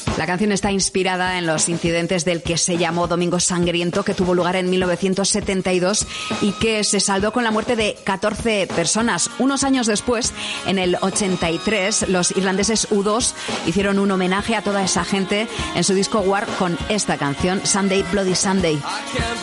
La canción está inspirada en los incidentes del que se llamó Domingo Sangriento, que tuvo lugar en 1972 y que se saldó con la muerte de 14 personas. Unos años después, en el 83, los irlandeses U2 hicieron un homenaje a toda esa gente en su disco War con esta canción, Sunday Bloody Sunday.